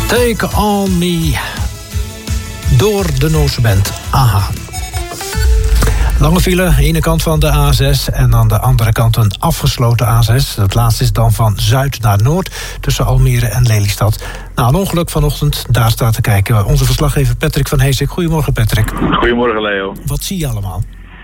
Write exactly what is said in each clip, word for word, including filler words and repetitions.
Take On Me. Door de Noorse band Aha. Lange file, aan de ene kant van de A zes en aan de andere kant een afgesloten A zes. Het laatste is dan van zuid naar noord tussen Almere en Lelystad. Na een ongeluk vanochtend, daar staat te kijken onze verslaggever Patrick van Heesik. Goedemorgen Patrick. Goedemorgen Leo. Wat zie je allemaal?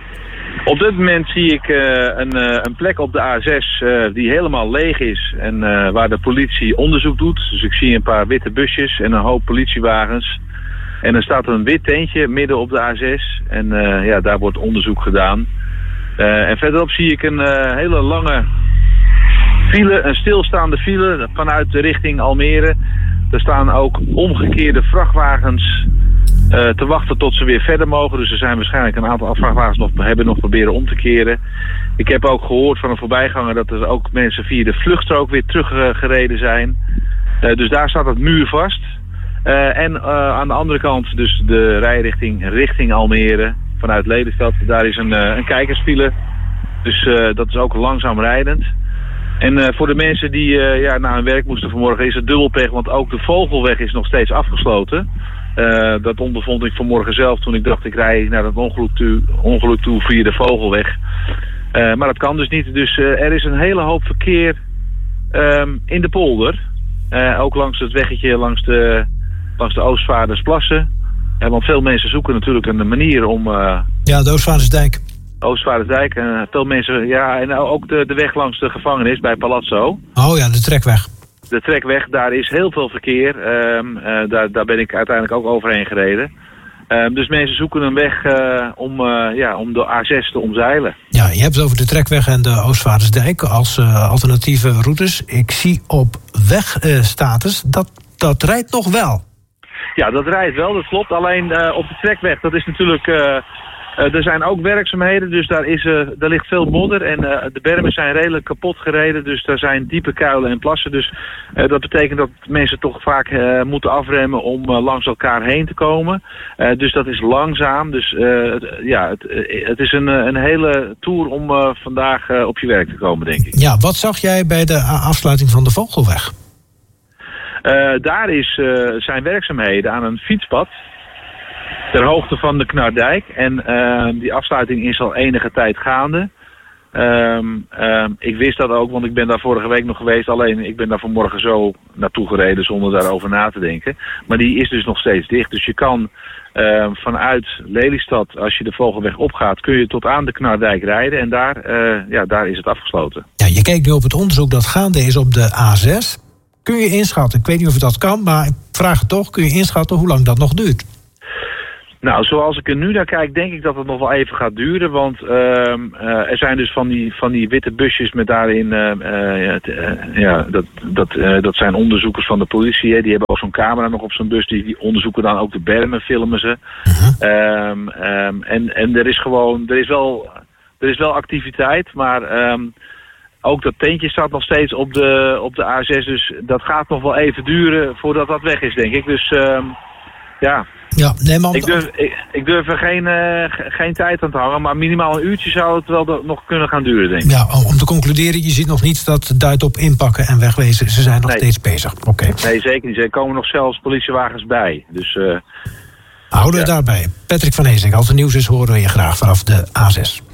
Op dit moment zie ik uh, een, uh, een plek op de A zes uh, die helemaal leeg is en uh, waar de politie onderzoek doet. Dus ik zie een paar witte busjes en een hoop politiewagens. En er staat een wit tentje midden op de A zes en uh, ja, daar wordt onderzoek gedaan. Uh, en verderop zie ik een uh, hele lange file, een stilstaande file vanuit de richting Almere. Er staan ook omgekeerde vrachtwagens uh, te wachten tot ze weer verder mogen. Dus er zijn waarschijnlijk een aantal vrachtwagens nog hebben nog proberen om te keren. Ik heb ook gehoord van een voorbijganger dat er ook mensen via de vluchtstrook weer teruggereden zijn. Uh, dus daar staat het muur vast. Uh, en uh, aan de andere kant dus de rijrichting richting Almere vanuit Lelystad. Daar is een, uh, een kijkersfile. Dus uh, dat is ook langzaam rijdend. En uh, voor de mensen die uh, ja, naar hun werk moesten vanmorgen is het dubbelpech, want ook de Vogelweg is nog steeds afgesloten. Uh, dat ondervond ik vanmorgen zelf toen ik dacht ik rij naar het ongeluk toe, ongeluk toe via de Vogelweg. Uh, maar dat kan dus niet. Dus uh, er is een hele hoop verkeer um, in de polder. Uh, ook langs het weggetje langs de, langs de Oostvaardersplassen. Uh, want veel mensen zoeken natuurlijk een manier om... Uh, ja, de Oostvaardersdijk. Oostvaardersdijk. Uh, veel mensen, ja, en ook de, de weg langs de gevangenis bij Palazzo. Oh ja, de trekweg. De trekweg, daar is heel veel verkeer. Um, uh, daar, daar ben ik uiteindelijk ook overheen gereden. Um, dus mensen zoeken een weg uh, om, uh, ja, om de A zes te omzeilen. Ja, je hebt het over de trekweg en de Oostvaardersdijk als uh, alternatieve routes. Ik zie op wegstatus uh, dat dat rijdt nog wel. Ja, dat rijdt wel, dat klopt. Alleen uh, op de trekweg, dat is natuurlijk... Uh, Uh, er zijn ook werkzaamheden, dus daar, is, uh, daar ligt veel modder en uh, de bermen zijn redelijk kapot gereden. Dus daar zijn diepe kuilen en plassen. Dus uh, dat betekent dat mensen toch vaak uh, moeten afremmen om uh, langs elkaar heen te komen. Uh, dus dat is langzaam. Dus uh, het, ja, het, uh, het is een, een hele tour om uh, vandaag uh, op je werk te komen, denk ik. Ja, wat zag jij bij de afsluiting van de Vogelweg? Uh, daar is, uh, zijn werkzaamheden aan een fietspad ter hoogte van de Knardijk. En uh, die afsluiting is al enige tijd gaande. Um, um, ik wist dat ook, want ik ben daar vorige week nog geweest. Alleen ik ben daar vanmorgen zo naartoe gereden zonder daarover na te denken. Maar die is dus nog steeds dicht. Dus je kan uh, vanuit Lelystad, als je de Vogelweg opgaat, kun je tot aan de Knardijk rijden. En daar, uh, ja, daar is het afgesloten. Ja, je kijkt nu op het onderzoek dat gaande is op de A zes. Kun je inschatten, ik weet niet of je dat kan, maar ik vraag het toch, kun je inschatten hoe lang dat nog duurt? Nou, zoals ik er nu naar kijk, denk ik dat het nog wel even gaat duren. Want uh, uh, er zijn dus van die, van die witte busjes met daarin... Uh, uh, uh, ja, dat, dat, uh, dat zijn onderzoekers van de politie. Hè. Die hebben ook zo'n camera nog op zo'n bus. Die, die onderzoeken dan ook de bermen, filmen ze. Uh-huh. um, um, en, en er is gewoon... Er is wel, er is wel activiteit, maar... Um, ook dat tentje staat nog steeds op de, op de A zes. Dus dat gaat nog wel even duren voordat dat weg is, denk ik. Dus um, ja... Ja, nee, maar... ik, durf, ik, ik durf er geen, uh, geen tijd aan te hangen, maar minimaal een uurtje zou het wel de, nog kunnen gaan duren, denk ik. Ja, om te concluderen, je ziet nog niets dat duidt op inpakken en wegwezen. Ze zijn nog nee. steeds bezig. Oké. Okay. Nee, zeker niet. Er komen nog zelfs politiewagens bij. Dus, uh, Houden we ja. daarbij. Patrick van Heesik, als er nieuws is, horen we je graag vanaf de A zes.